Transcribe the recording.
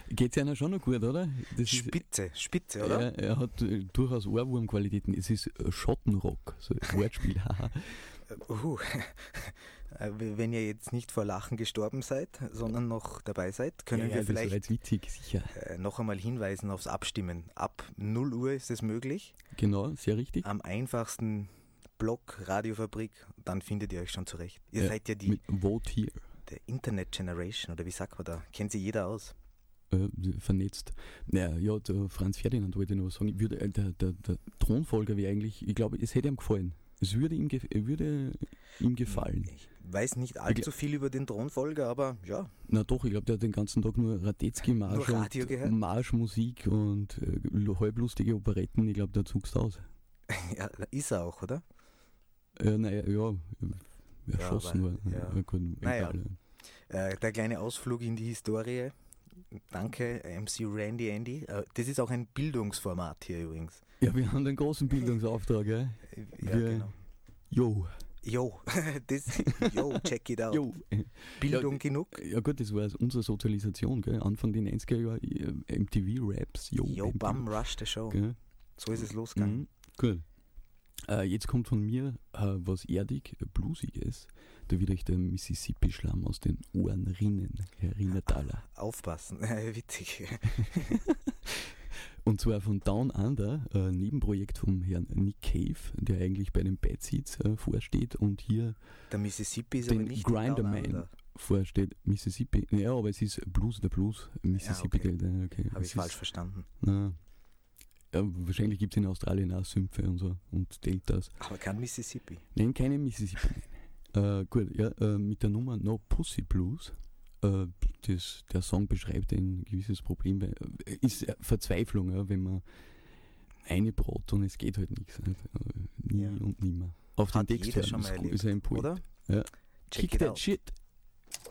Geht's einer schon noch gut, oder? Das Spitze, oder? Ja, er hat durchaus Ohrwurmqualitäten. Es ist Schottenrock, so ein Wortspiel, haha. Wenn ihr jetzt nicht vor Lachen gestorben seid, sondern noch dabei seid, können wir vielleicht das war jetzt witzig, sicher. Noch einmal hinweisen aufs Abstimmen. Ab 0 Uhr ist es möglich. Genau, sehr richtig. Am einfachsten Blog, Radiofabrik, dann findet ihr euch schon zurecht. Ihr seid ja die Vote Here. Der Internet Generation, oder wie sagt man da? Kennt sich jeder aus? Vernetzt. Naja, der Franz Ferdinand wollte ich noch sagen, der Thronfolger wäre eigentlich, ich glaube, es hätte ihm gefallen. Es würde ihm gefallen. Ich weiß nicht allzu viel über den Thronfolger, aber ja. Na doch, ich glaube, der hat den ganzen Tag nur Radetzky-Marsch und Marschmusik und halblustige Operetten. Ich glaube, der zuckst aus. Ja, ist er auch, oder? Erschossen war. Der kleine Ausflug in die Historie. Danke, MC Randy Andy. Das ist auch ein Bildungsformat hier übrigens. Ja, wir haben den großen Bildungsauftrag, ja? Genau. Check it out. Yo. Bildung genug? Ja gut, das war unsere Sozialisation, gell? Anfang der 90er Jahre, MTV-Raps. Yo, Bam Rush the Show. Gell? So ist es losgegangen. Gut. Jetzt kommt von mir was erdig, bluesiges. Da wird euch der Mississippi-Schlamm aus den Ohren rinnen, Herr Rinnertaler. Aufpassen, witzig. Und zwar von Down Under, Nebenprojekt vom Herrn Nick Cave, der eigentlich bei den Bad Seeds vorsteht und hier der Mississippi ist den aber nicht Grinderman vorsteht. Mississippi, ja, aber es ist der Blues, Mississippi. Ja, okay. Okay. Habe ich falsch verstanden. Ja, wahrscheinlich gibt es in Australien auch Sümpfe und so und Deltas. Aber kein Mississippi. Nein, keine Mississippi. Gut, ja, mit der Nummer No Pussy Blues. Der Song beschreibt ein gewisses Problem, ist Verzweiflung, ja, wenn man eine brot und es geht halt nichts. Und nimmer. Auf den Text schon mal erlebt, ist er ein Poet. Oder? Ja. Check Kick it that out. shit.